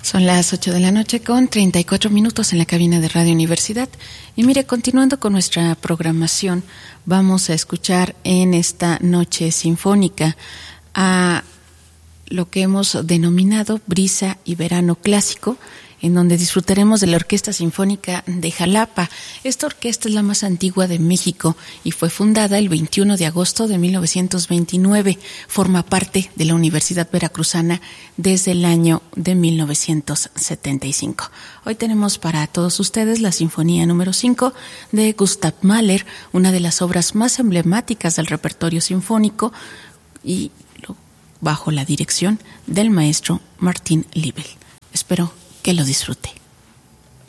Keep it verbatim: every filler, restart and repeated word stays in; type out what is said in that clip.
Son las ocho de la noche con treinta y cuatro minutos en la cabina de Radio Universidad. Y mire, continuando con nuestra programación, vamos a escuchar en esta noche sinfónica a lo que hemos denominado Brisa y Verano Clásico, en donde disfrutaremos de la Orquesta Sinfónica de Jalapa. Esta orquesta es la más antigua de México y fue fundada el veintiuno de agosto de mil novecientos veintinueve. Forma parte de la Universidad Veracruzana desde el año de mil novecientos setenta y cinco. Hoy tenemos para todos ustedes la Sinfonía número cinco de Gustav Mahler, una de las obras más emblemáticas del repertorio sinfónico, y bajo la dirección del maestro Martin Liebel. Espero que lo disfrute.